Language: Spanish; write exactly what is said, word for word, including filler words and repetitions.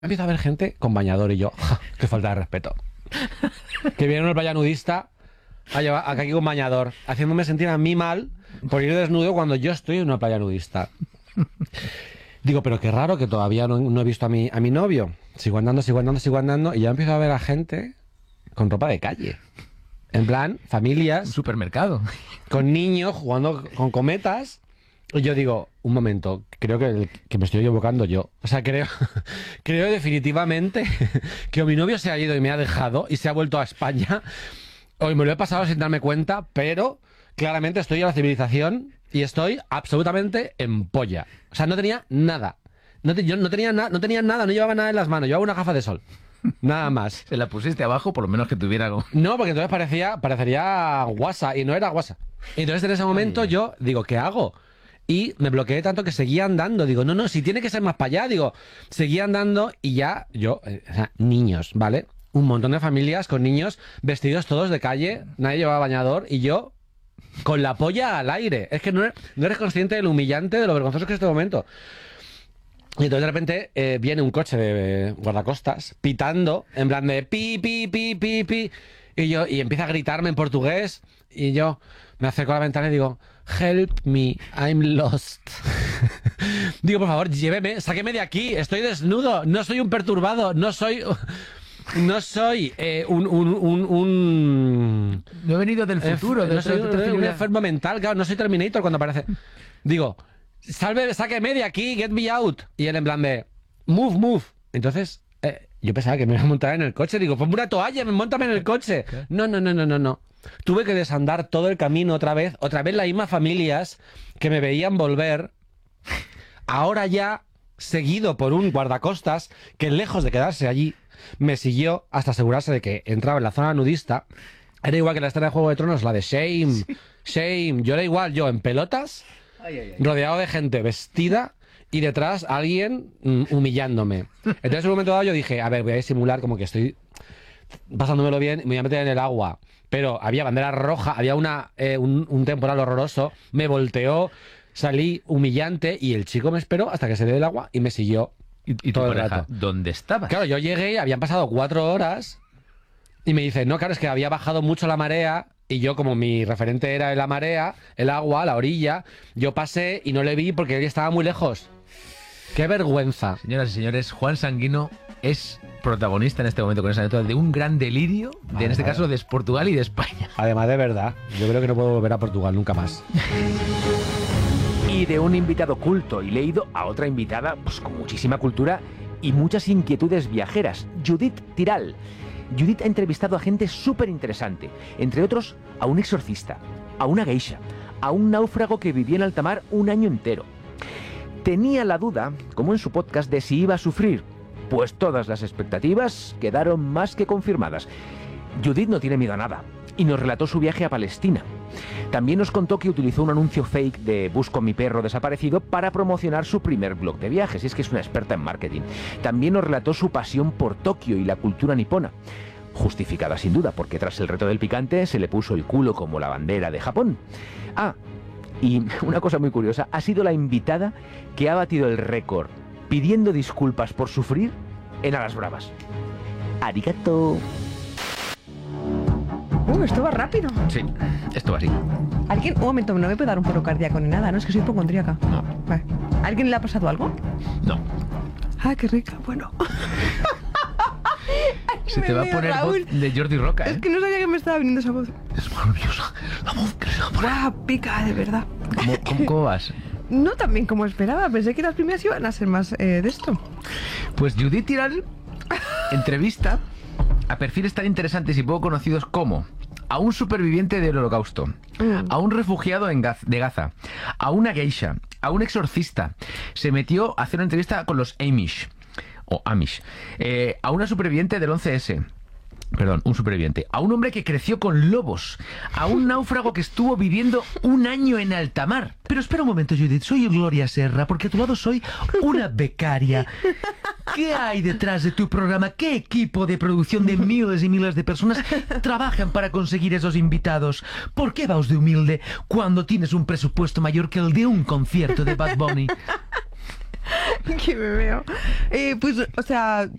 Empiezo a ver gente con bañador y yo, ¡ja! ¡Qué falta de respeto! Que viene una playa nudista a llevar acá aquí con bañador, haciéndome sentir a mí mal por ir desnudo cuando yo estoy en una playa nudista. Digo, pero qué raro que todavía no, no he visto a mi, a mi novio. Sigo andando, sigo andando, sigo andando y ya empiezo a ver a gente con ropa de calle. En plan, familias. Un supermercado. Con niños jugando con cometas. Y yo digo, un momento, creo que, que me estoy equivocando yo. O sea, creo, creo definitivamente que o mi novio se ha ido y me ha dejado y se ha vuelto a España, o me lo he pasado sin darme cuenta, pero claramente estoy en la civilización y estoy absolutamente en polla. O sea, no tenía nada. No te, yo no tenía, na, no tenía nada, no llevaba nada en las manos, llevaba una gafa de sol. Nada más. Se la pusiste abajo, por lo menos que tuviera algo. No, porque entonces parecía, parecería guasa y no era guasa. Entonces en ese momento yo digo, ¿qué hago? Y me bloqueé tanto que seguía andando. Digo, no, no, si tiene que ser más para allá. Digo, seguía andando y ya, yo, eh, o sea, niños, ¿vale? Un montón de familias con niños vestidos todos de calle, nadie llevaba bañador y yo con la polla al aire. Es que no eres, no eres consciente de lo humillante, de lo vergonzoso que es este momento. Y entonces de repente eh, viene un coche de eh, guardacostas pitando, en plan de pi, pi, pi, pi, pi. Y yo, y empieza a gritarme en portugués y yo me acerco a la ventana y digo, help me, I'm lost. Digo, por favor, lléveme, sáqueme de aquí, estoy desnudo, no soy un perturbado, no soy... No soy eh, un, un, un, un... No he venido del futuro. Eh, de no soy un, un enfermo mental, claro, no soy Terminator cuando aparece. Digo, salve, sáqueme de aquí, get me out. Y él en plan de, move, move. Entonces, eh, yo pensaba que me iba a montar en el coche. Digo, ponme una toalla, montame en el coche. No, no, no, no, no, no. Tuve que desandar todo el camino otra vez, otra vez las mismas familias que me veían volver. Ahora ya seguido por un guardacostas que lejos de quedarse allí, me siguió hasta asegurarse de que entraba en la zona nudista. Era igual que la escena de Juego de Tronos, la de Shame, sí. Shame. Yo era igual, yo en pelotas, ay, ay, ay. Rodeado de gente vestida y detrás alguien mm, humillándome. Entonces en un momento dado yo dije, a ver, voy a disimular como que estoy pasándomelo bien, me voy a meter en el agua. Pero había bandera roja, había una eh, un, un temporal horroroso, me volteó, salí humillante y el chico me esperó hasta que se dio el agua y me siguió. ¿Y, y tu todo pareja, el rato. ¿Dónde estabas? Claro, yo llegué, habían pasado cuatro horas y me dice, no, claro, es que había bajado mucho la marea y yo, como mi referente era la marea, el agua, la orilla, yo pasé y no le vi porque él estaba muy lejos. ¡Qué vergüenza! Señoras y señores, Juan Sanguino es protagonista en este momento con esa anécdota de un gran delirio, de, en este caso de Portugal y de España. Además, de verdad, yo creo que no puedo volver a Portugal nunca más. Y de un invitado culto y leído a otra invitada pues, con muchísima cultura y muchas inquietudes viajeras, Judith Tiral. Judith ha entrevistado a gente súper interesante, entre otros a un exorcista, a una geisha, a un náufrago que vivía en alta mar un año entero. Tenía la duda, como en su podcast, de si iba a sufrir, pues todas las expectativas quedaron más que confirmadas. Judith no tiene miedo a nada y nos relató su viaje a Palestina. También nos contó que utilizó un anuncio fake de Busco a mi perro desaparecido para promocionar su primer blog de viajes, y es que es una experta en marketing. También nos relató su pasión por Tokio y la cultura nipona, justificada sin duda, porque tras el reto del picante se le puso el culo como la bandera de Japón. Ah, y una cosa muy curiosa, ha sido la invitada que ha batido el récord pidiendo disculpas por sufrir en Alas Bravas. Arigato. Uh, esto va rápido. Sí, esto va así. ¿Alguien? Un momento, no me puede dar un paro cardíaco ni nada, ¿no? Es que soy hipocondríaca. No. Vale. ¿A alguien le ha pasado algo? No. Ah, qué rica, bueno. Se te va a poner Raúl. Voz de Jordi Roca, ¿eh? Es que no sabía que me estaba viniendo esa voz. Es maravillosa. La voz que se va a poner. ¡Guau! Pica, de verdad. ¿Cómo, cómo, cómo vas? No tan bien como esperaba. Pensé que las primeras iban a ser más eh, de esto. Pues Judith Tiral entrevista a perfiles tan interesantes y poco conocidos como a un superviviente del Holocausto, mm. a un refugiado en Gaz, de Gaza, a una geisha, a un exorcista. Se metió a hacer una entrevista con los Amish, o Amish, eh, a una superviviente del once ese. Perdón, un superviviente. A un hombre que creció con lobos. A un náufrago que estuvo viviendo un año en alta mar. Pero espera un momento, Judith. Soy Gloria Serra, porque a tu lado soy una becaria. ¿Qué hay detrás de tu programa? ¿Qué equipo de producción de miles y miles de personas trabajan para conseguir esos invitados? ¿Por qué vas de humilde cuando tienes un presupuesto mayor que el de un concierto de Bad Bunny? Que me veo. Eh, pues, o sea,